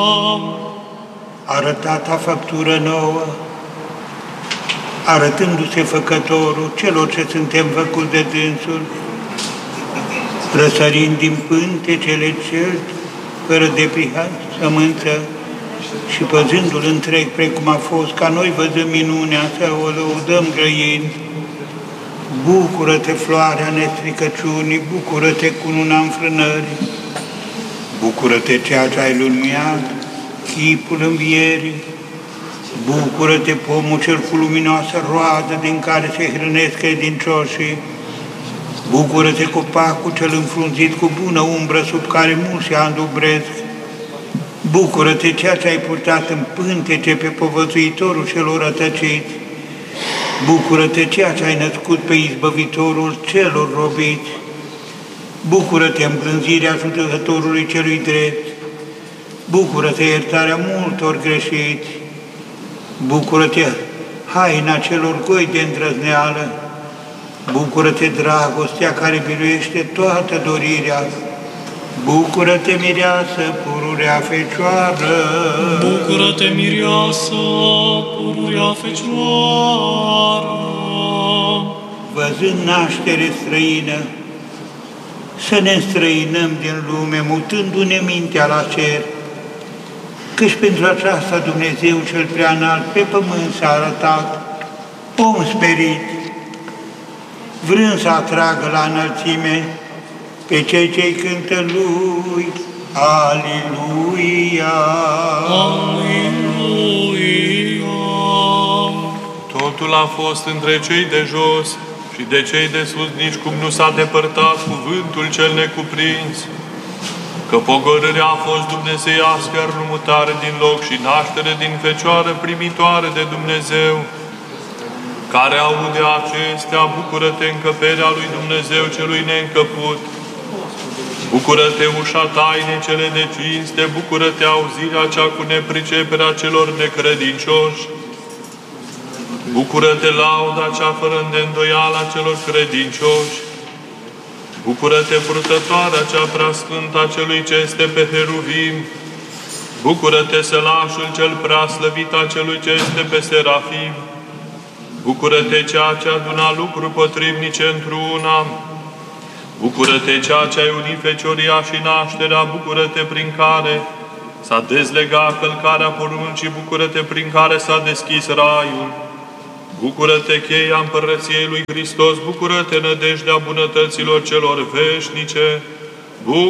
Arătata făptură nouă, arătându-se făcătorul celor ce suntem făcuți de dânsul, răsărind din pântecele cel fără de prihan, sămânță, și păzându-l întreg precum a fost, ca noi văzăm minunea să o lăudăm grăind. Bucură-te, floarea nestricăciunii, bucură-te, cununa înfrânării, bucură-te, ceea ce ai luminat, chipul învierii, bucură-te, pomul cel cu luminoasă roadă din care se hrănesc credincioșii, bucură-te, copacul cel înfrunzit cu bună umbră sub care mulți se andubresc, bucură-te, ceea ce ai purtat în pântece pe povățuitorul celor rătăciți, bucură-te, ceea ce ai născut pe izbăvitorul celor robiți, bucură-te, îmblânzirea judecătorului celui drept, bucură-te, iertarea multor greșiți, bucură-te, haina celor goi de îndrăzneală, bucură-te, dragostea care biruiește toată dorirea, bucură-te, mireasă, pururea Fecioară! Bucură-te, mireasă, pururea Fecioară! Văzând naștere străină, să ne înstrăinăm din lume, mutându-ne mintea la cer, căci pentru aceasta Dumnezeu cel Preaînalt pe pământ s-a arătat, om sperit, vrând să atragă la înălțime pe cei ce-i cântă Lui, Aliluia! Aliluia! Totul a fost între cei de jos și de cei de sus, nici cum nu s-a depărtat cuvântul cel necuprins, că pogorârea a fost dumnezeiască, înrumutare din loc și naștere din Fecioară primitoare de Dumnezeu, care aude acestea, bucură-te, încăperea lui Dumnezeu celui neîncăput, bucură-te, ușa taine cele de cinste, bucură-te, auzirea cea cu nepriceperea celor necredincioși, bucură-te, lauda cea fără de îndoială a celor credincioși, bucură-te, purtătoarea cea preasfântă a celui ce este pe heruvim, bucură-te, sălașul cel preaslăvit a celui ce este pe serafim, bucură-te, ceea ce aduna lucruri potrivnice într-una, bucură-te, ceea ce ai unit fecioria și nașterea, bucură-te, prin care s-a dezlegat călcarea poruncii, bucură-te, prin care s-a deschis raiul, bucură-te, cheia împărăției lui Hristos, bucură-te, nădejdea bunătăților celor veșnice,